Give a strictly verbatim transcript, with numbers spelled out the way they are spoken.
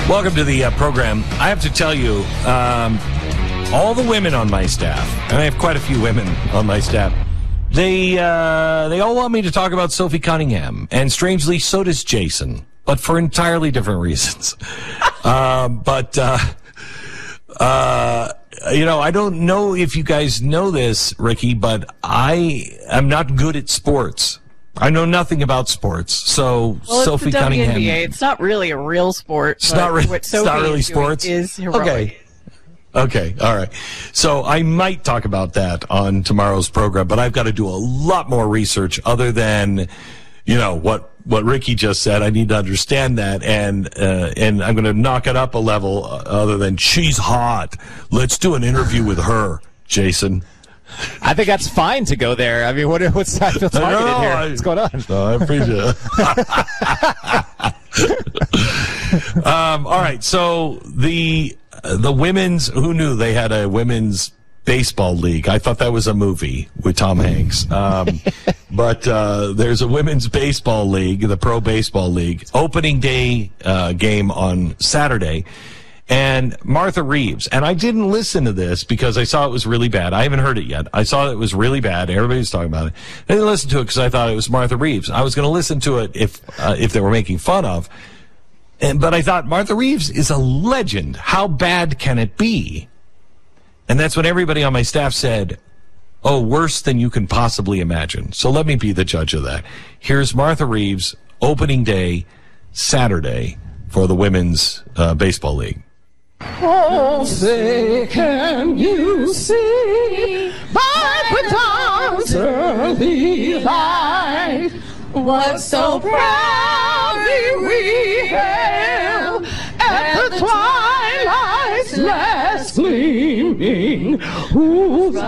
Welcome to the uh, program. I have to tell you, um, all the women on my staff, and I have quite a few women on my staff, they uh, they all want me to talk about Sophie Cunningham, and strangely, so does Jason, but for entirely different reasons. um, but uh, uh, you know, I don't know if you guys know this, Ricky, but I am not good at sports. I know nothing about sports, so well, Sophie it's the Cunningham. W N B A. It's not really a real sport. It's not, re- what it's not really sports. Is heroic. Okay. Okay. All right. So I might talk about that on tomorrow's program, but I've got to do a lot more research other than, you know, what what Ricky just said. I need to understand that, and uh, and I'm going to knock it up a level uh, other than she's hot. Let's do an interview with her, Jason. I think that's fine to go there. I mean, what, what's I feel targeted no, here? I, What's going on? No, I appreciate it. um, all right, so the the women's, who knew they had a women's baseball league? I thought that was a movie with Tom Hanks. Um, but uh, there's a women's baseball league, the Pro Baseball League, opening day uh, game on Saturday. And Martha Reeves, and I didn't listen to this because I saw it was really bad. I haven't heard it yet. I saw it was really bad. Everybody's talking about it. I didn't listen to it because I thought it was Martha Reeves. I was going to listen to it if uh, if they were making fun of. And, but I thought, Martha Reeves is a legend. How bad can it be? And that's when everybody on my staff said, oh, worse than you can possibly imagine. So let me be the judge of that. Here's Martha Reeves, opening day, Saturday, for the Women's uh, Baseball League. Oh, say, can you see by the dawn's early light what so proudly we hailed at the twilight's last gleaming? Whose